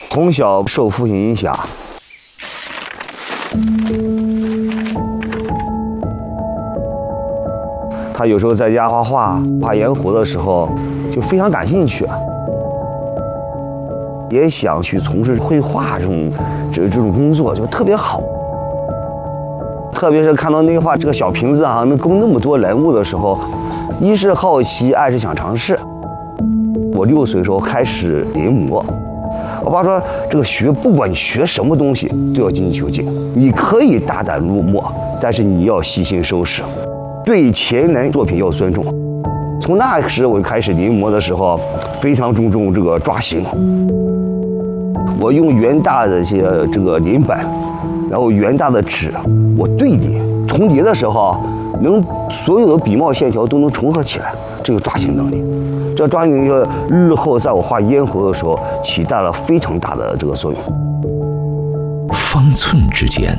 从小受父亲影响，他有时候在家画画、画烟火的时候，就非常感兴趣，也想去从事绘画这种工作，就特别好。特别是看到那画这个小瓶子啊，能勾那么多人物的时候，一是好奇，二是想尝试。我6岁的时候开始临摹，我爸说这个不管你学什么东西，都要精益求精。你可以大胆入墨，但是你要细心收拾，对前人作品要尊重。从那时我开始临摹的时候，非常注重这个抓形。我用原大的这个临本，然后原大的纸，我对叠重叠的时候，所有的笔墨线条都能重合起来，这个抓形能力。这抓形能力日后在我画烟火的时候起到了非常大的这个作用。 方寸之间，